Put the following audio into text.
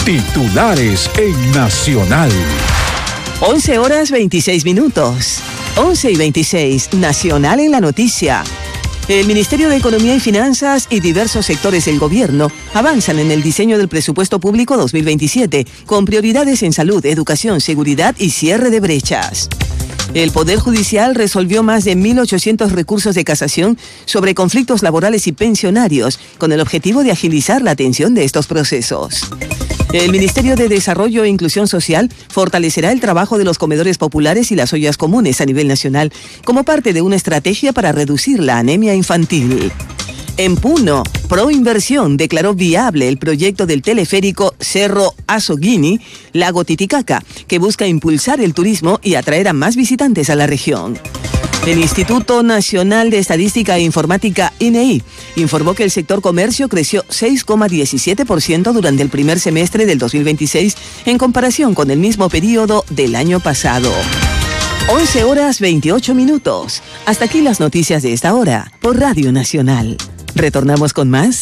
Titulares en Nacional. 11:26. 11:26, Nacional en la noticia. El Ministerio de Economía y Finanzas y diversos sectores del gobierno avanzan en el diseño del presupuesto público 2027, con prioridades en salud, educación, seguridad y cierre de brechas. El Poder Judicial resolvió más de 1.800 recursos de casación sobre conflictos laborales y pensionarios, con el objetivo de agilizar la atención de estos procesos. El Ministerio de Desarrollo e Inclusión Social fortalecerá el trabajo de los comedores populares y las ollas comunes a nivel nacional, como parte de una estrategia para reducir la anemia infantil. En Puno, Proinversión declaró viable el proyecto del teleférico Cerro Azoguini, Lago Titicaca, que busca impulsar el turismo y atraer a más visitantes a la región. El Instituto Nacional de Estadística e Informática, INEI, informó que el sector comercio creció 6,17% durante el primer semestre del 2026 en comparación con el mismo periodo del año pasado. 11:28. Hasta aquí las noticias de esta hora por Radio Nacional. Retornamos con más